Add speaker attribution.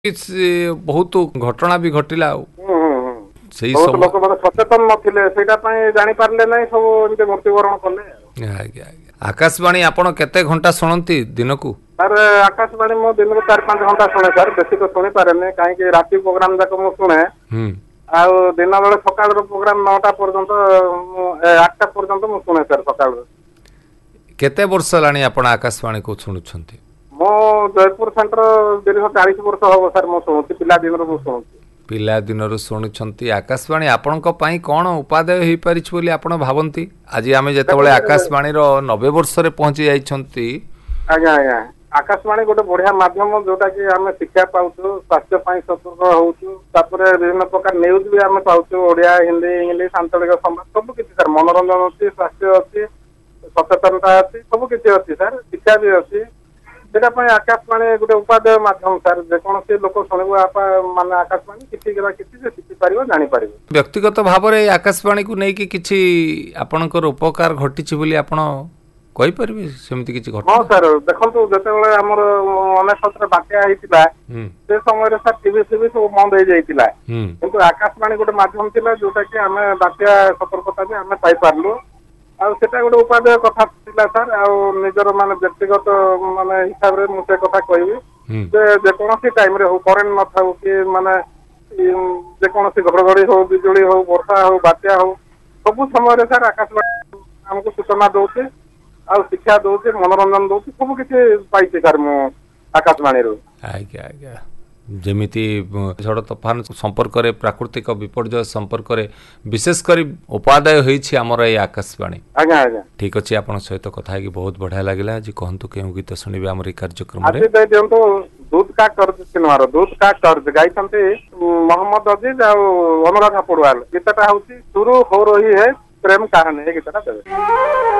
Speaker 1: बहुत घटना भी घटिला
Speaker 2: सही बहुत लोक माने सचेतन नथिले सेटा पई जानि पारले नै सब एमते मृत्युवरण कले।
Speaker 1: आज्ञा आकाशवाणी आपण केते घंटा सुनंती दिन को?
Speaker 2: सर आकाशवाणी मो दिन को 4-5 घंटा सुने सर, बेसी तो सुनि पारे नै काहे कि राति प्रोग्राम जाक मो सुने। आ दिन बेले सकाळ रो प्रोग्राम 9टा पर्यंत 8टा पर्यंत मो सुने सर सकाळ।
Speaker 1: केते वर्ष लानी आपण आकाशवाणी को सुनुछंती?
Speaker 2: मो जयपुर सेंटर दीर्घ 40 वर्ष हो सर मो सुनुती, पिला दिन रो मो सुनुती।
Speaker 1: पिला दिन रो सुनुछंती आकाशवाणी आपण को पई कोन उपादेय होई परिछ बोली आपण भावंती? आज आमे जते बेले आकाशवाणी रो 90 वर्ष रे पहुंची जाई छंती।
Speaker 2: आज्ञा आज्ञा आकाशवाणी गोटे बढ़िया माध्यम जोटा कि आमे शिक्षा पाउछु, स्वास्थ्य पई सतर्क होउछु, तापरे विभिन्न प्रकार न्यूज भी आमे पाउछु, ओडिया हिंदी इंग्लिश आंचलिक संवाद सब किछि सर, मनोरंजन अछि, स्वास्थ्य अछि, सचेतनता अछि, सब किछि अछि सर, शिक्षा भी अछि। जेटा पई आकाशवाणी गोटे उपादेय माध्यम सर, जे कोनोसी लोक सुनिबो आपा माने आकाशवाणी किछि केरा किछि जे शिखि पारिबो जानि पारिबो।
Speaker 1: व्यक्तिगत भाव रे आकाशवाणी को नै कि किछि आपनकर उपकार घटिछि बोली आपण कहि परबे सेमति किछि घटना?
Speaker 2: हां सर देखंतु जते बेले हमर अनेक सत्र बात्या हितिला से समय रे सर टीवी सब बंद हो जाइतिला, किंतु आकाशवाणी गोटे माध्यम थिला जोटा कि हमें बात्या सतर्कता भी हमें पाई पारलु। आ सेटा गोटे उपादेय कथा थिला सर, आ निजर माने व्यक्तिगत माने हिसाब रे मुसे कथा कहबी जे कोनोसी टाइम रे हो करेंट न थाउ कि माने जे कोनोसी घड़घड़ी हो, बिजुली हो, वर्षा हो, बात्या हो, सब समय रे सर आकाशवाणी हमको सूचना दोछे, आ शिक्षा दोछे, मनोरंजन दोछे, सब किछि पाइछे सर मो आकाशवाणी रो।
Speaker 1: आज्ञा आज्ञा जेमिति झड़ तूफान संपर्क रे, प्राकृतिक विपर्यय संपर्क रे विशेष करी उपादेय होईछि हमर ए आकाशवाणी।
Speaker 2: आज्ञा आज्ञा ठीक
Speaker 1: अछि, आपण सहित कथा कि बहुत बढ़िया लागला। आज कहंतु केउ गीत सुनिबे हमर ई कार्यक्रम रे?
Speaker 2: आज दे दियंतु दूध का कर्ज सिनेमार दूध का कर्ज गाइछन्ते मोहम्मद अजीज आ अनुराधा पडवाल। गीतटा होछि शुरू हो रही है प्रेम कहानी, ए गीतटा देबे।